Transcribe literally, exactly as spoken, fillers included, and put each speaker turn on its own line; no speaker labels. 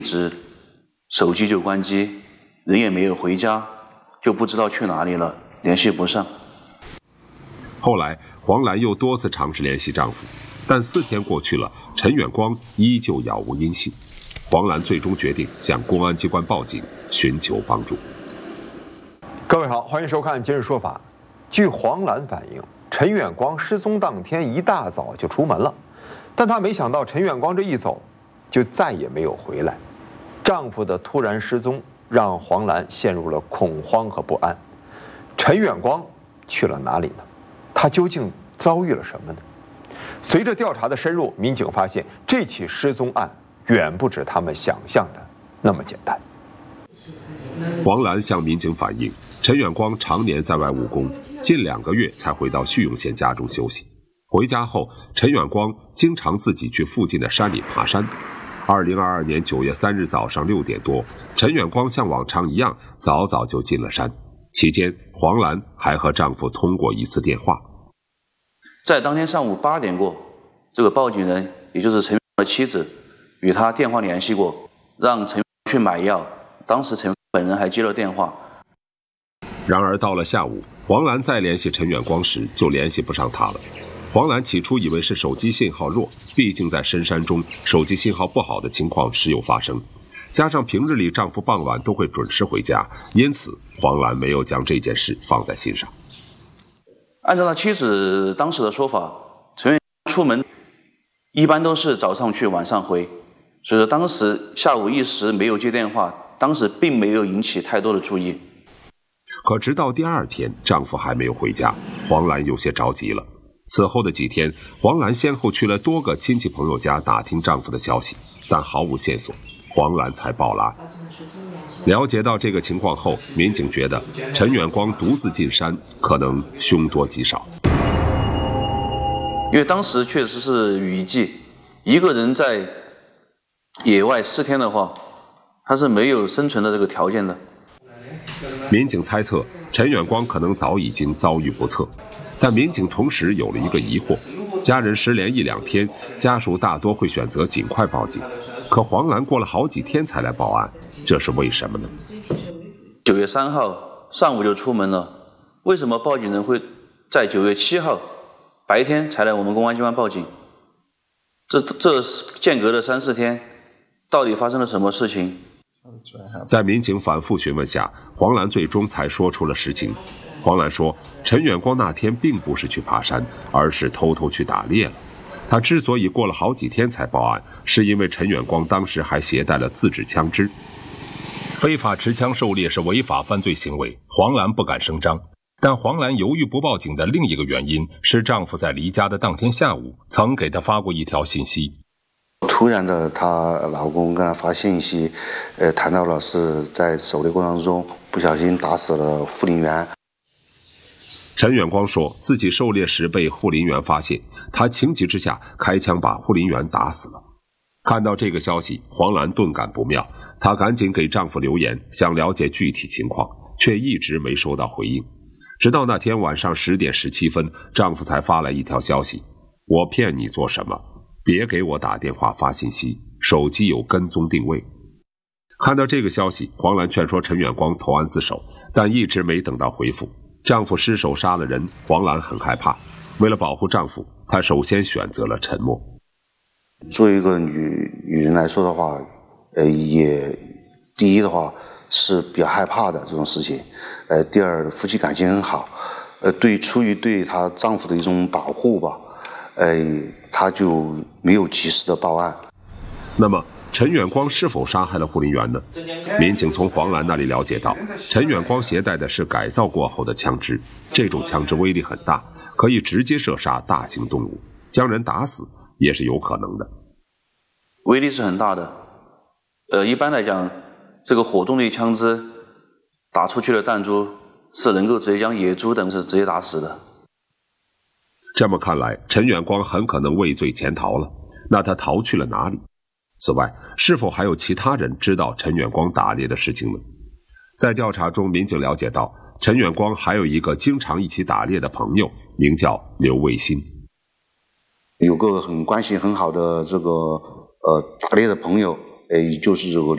直手机就关机，人也没有回家，就不知道去哪里了，联系不上。
后来，黄兰又多次尝试联系丈夫，但四天过去了，陈远光依旧杳无音信。黄兰最终决定向公安机关报警，寻求帮助。
各位好，欢迎收看《今日说法》。据黄兰反映，陈远光失踪当天一大早就出门了，但她没想到陈远光这一走，就再也没有回来。丈夫的突然失踪让黄兰陷入了恐慌和不安。陈远光去了哪里呢？他究竟遭遇了什么呢？随着调查的深入，民警发现这起失踪案远不止他们想象的那么简单。
黄兰向民警反映，陈远光常年在外务工，近两个月才回到叙永县家中休息。回家后，陈远光经常自己去附近的山里爬山。二零二二年九月三日早上六点多，陈远光像往常一样早早就进了山。期间，黄兰还和丈夫通过一次电话。
在当天上午八点过，这个报警人也就是陈远光的妻子与他电话联系过，让陈远光去买药。当时陈远光本人还接了电话。
然而到了下午，黄兰再联系陈远光时就联系不上他了。黄兰起初以为是手机信号弱，毕竟在深山中手机信号不好的情况时有发生，加上平日里丈夫傍晚都会准时回家，因此黄兰没有将这件事放在心上。
按照他妻子当时的说法，陈远光出门一般都是早上去晚上回，所以说当时下午一时没有接电话，当时并没有引起太多的注意。
可直到第二天丈夫还没有回家，黄兰有些着急了。此后的几天，黄兰先后去了多个亲戚朋友家打听丈夫的消息，但毫无线索，黄兰才报了案。了解到这个情况后，民警觉得陈远光独自进山可能凶多吉少。
因为当时确实是雨季，一个人在野外四天的话，他是没有生存的这个条件的。
民警猜测陈远光可能早已经遭遇不测，但民警同时有了一个疑惑：家人失联一两天，家属大多会选择尽快报警，可黄兰过了好几天才来报案，这是为什么呢？
九月三号上午就出门了，为什么报警人会在九月七号白天才来我们公安机关报警？这这间隔的三四天，到底发生了什么事情？
在民警反复询问下，黄兰最终才说出了实情。黄兰说，陈远光那天并不是去爬山，而是偷偷去打猎了。他之所以过了好几天才报案，是因为陈远光当时还携带了自制枪支。非法持枪狩猎是违法犯罪行为，黄兰不敢声张。但黄兰犹豫不报警的另一个原因是，丈夫在离家的当天下午曾给她发过一条信息。
突然的，她老公跟她发信息，呃，谈到了是在狩猎过程中不小心打死了护林员。
陈远光说自己狩猎时被护林员发现，他情急之下开枪把护林员打死了。看到这个消息，黄兰顿感不妙，她赶紧给丈夫留言，想了解具体情况，却一直没收到回应。直到那天晚上十点十七分，丈夫才发来一条消息：我骗你做什么？别给我打电话发信息，手机有跟踪定位。看到这个消息，黄兰劝说陈远光投案自首，但一直没等到回复。丈夫失手杀了人，黄兰很害怕。为了保护丈夫，她首先选择了沉默。
作为一个女女人来说的话，呃，也第一的话是比较害怕的这种事情，呃，第二夫妻感情很好，呃，对出于对她丈夫的一种保护吧，呃，她就没有及时的报案。
那么陈远光是否杀害了护林员呢？民警从黄兰那里了解到，陈远光携带的是改造过后的枪支，这种枪支威力很大，可以直接射杀大型动物，将人打死也是有可能的。
威力是很大的。呃，一般来讲，这个火动力枪支打出去的弹珠是能够直接将野猪等是直接打死的。
这么看来，陈远光很可能畏罪潜逃了。那他逃去了哪里？此外，是否还有其他人知道陈远光打猎的事情呢？在调查中，民警了解到，陈远光还有一个经常一起打猎的朋友，名叫刘卫新。
有个很关系很好的这个呃打猎的朋友，呃，就是这个